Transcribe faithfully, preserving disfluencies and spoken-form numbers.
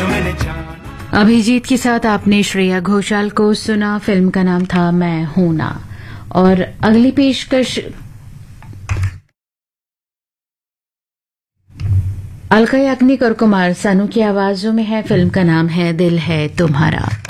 जो मैंने जाना। अभिजीत के साथ आपने श्रेया घोषाल को सुना। फिल्म का नाम था मैं हूं ना। और अगली पेशकश अलका याग्निक और कुमार सानू की आवाजों में है। फिल्म का नाम है दिल है तुम्हारा।